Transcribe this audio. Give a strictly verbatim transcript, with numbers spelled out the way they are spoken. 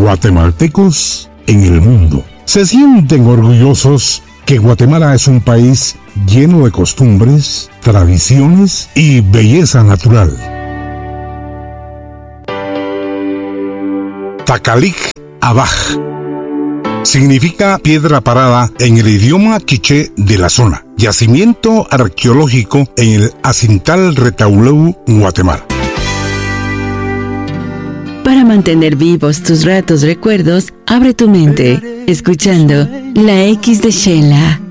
guatemaltecos en el mundo se sienten orgullosos que Guatemala es un país lleno de costumbres, tradiciones y belleza natural. Takalik Abaj significa piedra parada en el idioma quiché de la zona, yacimiento arqueológico en el Acintal Retauleu, Guatemala. Para mantener vivos tus ratos recuerdos, abre tu mente, escuchando La X de Sheila.